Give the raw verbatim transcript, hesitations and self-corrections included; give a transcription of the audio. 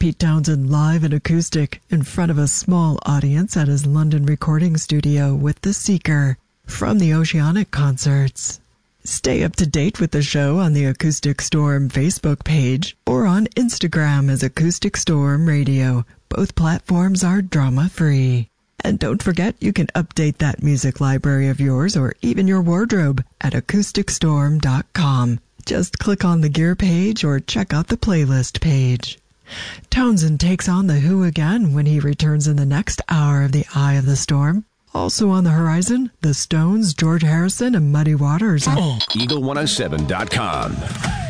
Pete Townshend live and acoustic in front of a small audience at his London recording studio with The Seeker from the Oceanic Concerts. Stay up to date with the show on the Acoustic Storm Facebook page or on Instagram as Acoustic Storm Radio. Both platforms are drama-free. And don't forget, you can update that music library of yours or even your wardrobe at acoustic storm dot com. Just click on the gear page or check out the playlist page. Townshend takes on The Who again when he returns in the next hour of The Eye of the Storm. Also on the horizon, The Stones, George Harrison, and Muddy Waters. Eagle one oh seven dot com.